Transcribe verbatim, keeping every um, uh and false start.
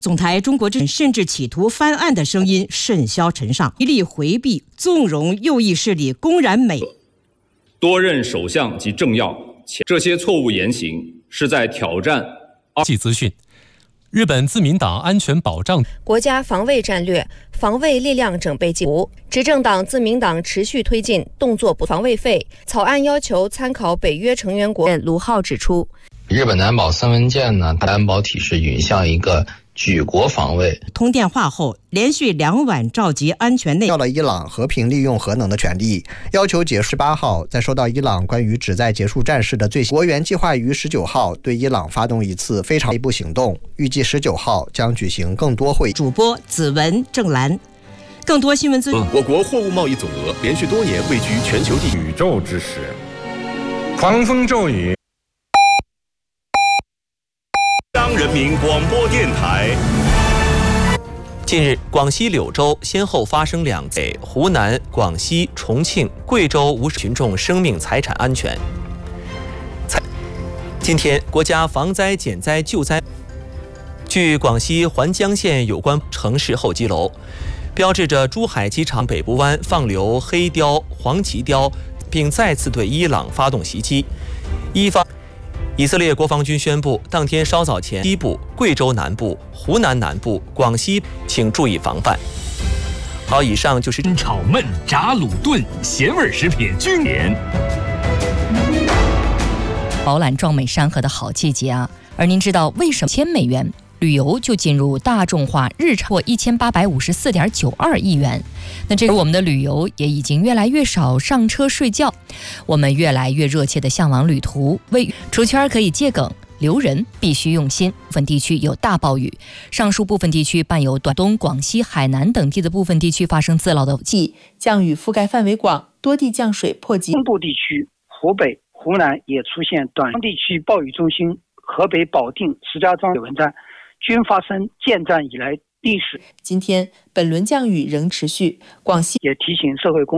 总台中国政甚至企图翻案的声音甚嚣尘上，一力回避纵容右翼势力公然美多任首相及政要，这些错误言行是在挑战。 系资讯。日本自民党安全保障国家防卫战略防卫力量整备计划，执政党自民党持续推进动作不防卫费草案，要求参考北约成员国。卢浩指出， 日本南保三文件呢，安保体制允向一个举国防卫。 通电话后，连续两晚召集安全内， 要了伊朗和平利用核能的权利，要求结束。十八号，在收到伊朗关于旨在结束战事的最新，国员计划于十九号对伊朗发动一次非常内部行动，预计十九号将举行更多会议。 主播子文、郑兰，更多新闻资讯。 我国货物贸易总额连续多年位居全球第一。 宇宙之时，狂风骤雨。 中央人民广播电台。 近日，广西柳州先后发生两起湖南、广西、重庆、贵州无群众生命财产安全。今天，国家防灾减灾救灾，据广西环江县有关城市候机楼，标志着珠海机场北部湾放流黑雕、黄鳍雕，并再次对伊朗发动袭击。一方。以色列国防军宣布，当天稍早前，西部、贵州南部、湖南南部、广西，请注意防范。好，以上就是炒焖、炸、卤、炖咸味食品均联。 饱览壮美山河的好季节啊！而您知道为什么千美元旅游就进入大众化日常或一千八百五十四点九二亿元？那这个我们的旅游也已经越来越少上车睡觉，我们越来越热切的向往旅途。为出圈可以借梗，留人必须用心。部分地区有大暴雨，上述部分地区伴有短东、广西、海南等地的部分地区发生自涝的季， 降雨覆盖范围广，多地降水破纪。 东部地区、湖北、湖南也出现短地区暴雨中心，河北保定、石家庄、文站均发生建站以来历史。 今天本轮降雨仍持续，广西也提醒社会公